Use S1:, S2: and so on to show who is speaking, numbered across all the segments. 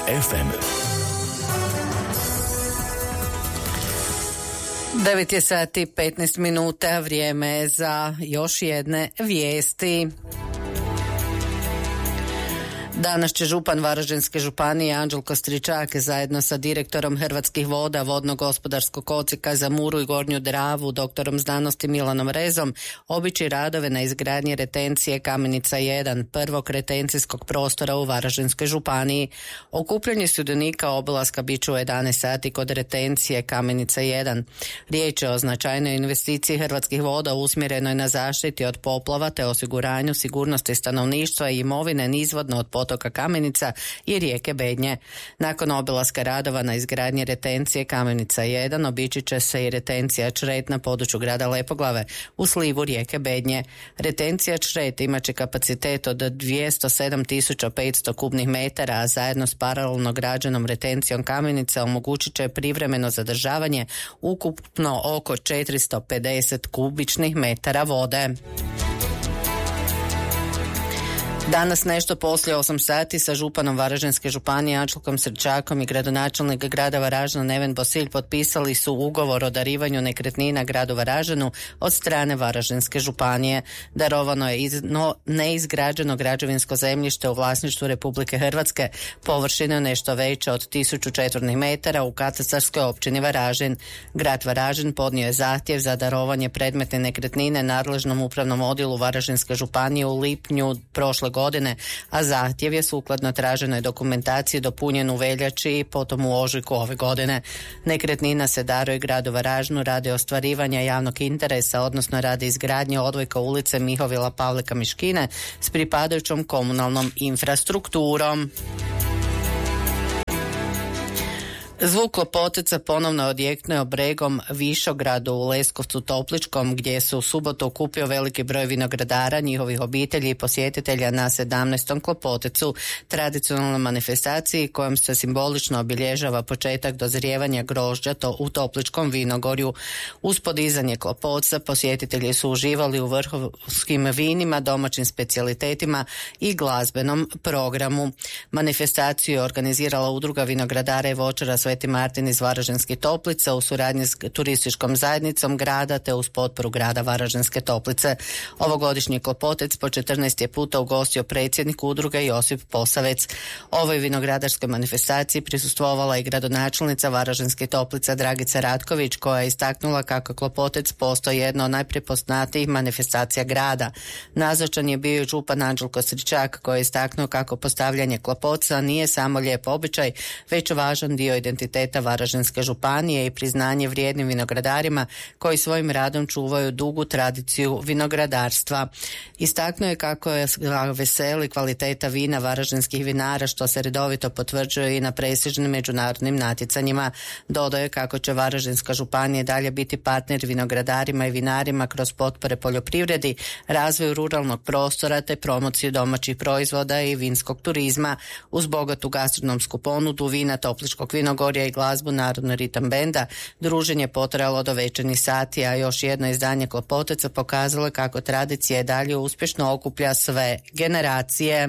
S1: FM.
S2: 9 je sati 15 minuta, vrijeme za još jedne vijesti. Danas će župan Varaždinske županije Anđelko Stričak zajedno sa direktorom Hrvatskih voda, vodno-gospodarskog odsjeka za Muru i Gornju Dravu, doktorom znanosti Milanom Rezom, obići radove na izgradnji retencije Kamenica 1, prvog retencijskog prostora u Varaždinskoj županiji. Okupljanje sudionika obilaska bit će u 11 sati kod retencije Kamenica 1. Riječ je o značajnoj investiciji Hrvatskih voda usmjerenoj na zaštiti od poplava te osiguranju sigurnosti stanovništva i imovine nizvodno od potoka Kamenica i rijeke Bednje. Nakon obilaska radova na izgradnji retencije Kamenica 1 obići će se i retencija Čret na području grada Lepoglave u slivu rijeke Bednje. Retencija Čret imat će kapacitet od 207.500 kubnih metara, a zajedno s paralelno građenom retencijom Kamenica omogućit će privremeno zadržavanje ukupno oko 450 kubičnih metara vode. Danas nešto poslije 8 sati sa županom Varaždinske županije Anđelkom Stričakom i gradonačelnik grada Varaždina Neven Bosilj potpisali su ugovor o darivanju nekretnina gradu Varaždinu od strane Varaždinske županije. Darovano je neizgrađeno građevinsko zemljište u vlasništvu Republike Hrvatske, površine nešto veće od 1000 četvornih metara u katastarskoj općini Varaždin. Grad Varaždin podnio je zahtjev za darovanje predmetne nekretnine nadležnom upravnom odjelu Varaždinske županije u lipnju prošle godine, a zahtjev je sukladno traženoj dokumentaciji dopunjen u veljači i potom u ožujku ove godine. Nekretnina se daruje gradu Varaždinu radi ostvarivanja javnog interesa, odnosno radi izgradnje odvojka ulice Mihovila Pavlika Miškine s pripadajućom komunalnom infrastrukturom. Zvuk Klopoteca ponovno odjeknuo bregom Višogradu u Leskovcu Topličkom, gdje se u subotu okupio veliki broj vinogradara, njihovih obitelji i posjetitelja na 17. Klopotecu, tradicionalnoj manifestaciji kojom se simbolično obilježava početak dozrijevanja grožđa u Topličkom vinogorju. Uz podizanje Klopotca posjetitelji su uživali u vrhunskim vinima, domaćim specijalitetima i glazbenom programu. Manifestaciju je organizirala udruga vinogradara i voćara Sveti Martin iz Varaždinskih Toplica u suradnji s turističkom zajednicom grada te uz potporu grada Varaždinske Toplice. Ovogodišnji Klopotec po 14. puta ugostio predsjednik udruge Josip Posavec. Ovoj vinogradarskoj manifestaciji prisustvovala i gradonačelnica Varaždinske Toplice Dragica Ratković, koja je istaknula kako Klopotec postoji jedna od najprepoznatijih manifestacija grada. Nazočan je bio i župan Anđelko Stričak, koji je istaknuo kako postavljanje Klopotca nije samo lijep običaj, već važan dio identiteta Varaždinske županije i priznanje vrijednim vinogradarima koji svojim radom čuvaju dugu tradiciju vinogradarstva. Istaknuo je kako je veseli kvaliteta vina varaždinskih vinara, što se redovito potvrđuje i na prestižnim međunarodnim natjecanjima. Dodao je kako će Varaždinska županija dalje biti partner vinogradarima i vinarima kroz potpore poljoprivredi, razvoju ruralnog prostora te promociju domaćih proizvoda i vinskog turizma. Uz bogatu gastronomsku ponudu vina Topličkog vinogorja i glazbu Narodno ritam benda, druženje potrajalo do večernjih sati, a još jedno izdanje Klopoteca pokazalo kako tradicija dalje uspješno okuplja sve generacije.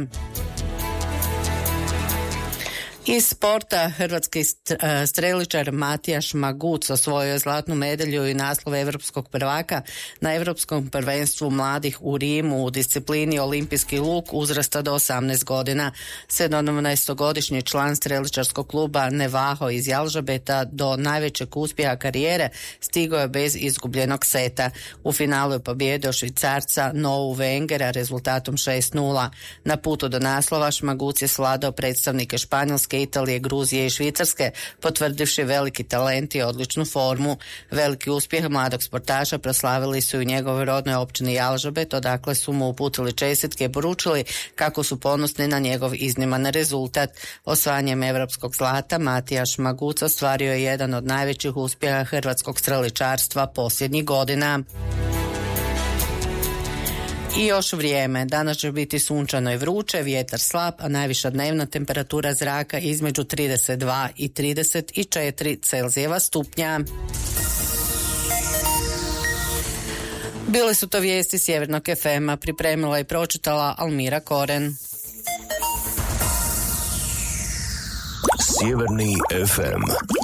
S2: Iz sporta hrvatski streličar Matijaš Maguc osvojio zlatnu medalju i naslov europskog prvaka na Europskom prvenstvu mladih u Rimu u disciplini olimpijski luk uzrasta do 18 godina. 17-godišnji član streličarskog kluba Nevaho iz Jalžabeta do najvećeg uspjeha karijere stigao je bez izgubljenog seta. U finalu je pobijedio Švicarca Nou Wengera rezultatom 6:0. Na putu do naslova Šmaguc je svladao predstavnike Španjolske, Italije, Gruzije i Švicarske, potvrdivši veliki talent i odličnu formu. Veliki uspjeh mladog sportaša proslavili su i u njegovoj rodnoj općini Jalžabet, odakle su mu uputili čestitke i poručili kako su ponosni na njegov izniman rezultat. Osvajanjem europskog zlata Matijaš Maguc ostvario je jedan od najvećih uspjeha hrvatskog streličarstva posljednjih godina. I još vrijeme. Danas će biti sunčano i vruće, vjetar slab, a najviša dnevna temperatura zraka između 32 i 34 Celzijeva stupnja. Bile su to vijesti Sjevernog FM-a, pripremila i pročitala Almira Koren.
S1: Sjeverni FM.